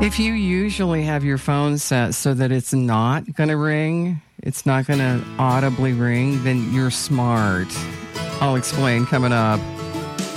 If you usually have your phone set so that it's not going to ring, it's not going to audibly ring, then you're smart. I'll explain coming up.